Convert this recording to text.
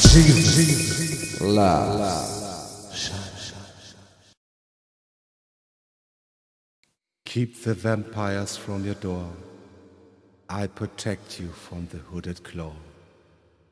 Jesus, love. Keep the vampires from your door. I protect you from the hooded claw.